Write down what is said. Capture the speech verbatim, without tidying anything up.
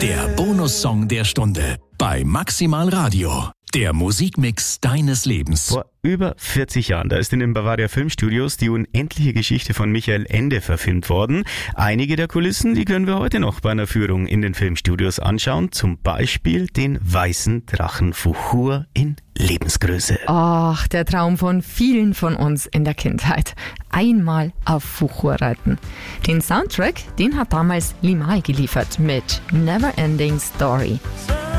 Der Bonussong der Stunde bei Maximal Radio. Der Musikmix deines Lebens. Vor über vierzig Jahren, da ist in den Bavaria Filmstudios die unendliche Geschichte von Michael Ende verfilmt worden. Einige der Kulissen, die können wir heute noch bei einer Führung in den Filmstudios anschauen. Zum Beispiel den weißen Drachen Fuchur in Lebensgröße. Ach, der Traum von vielen von uns in der Kindheit. Einmal auf Fuchur reiten. Den Soundtrack, den hat damals Limay geliefert mit Never Ending Story.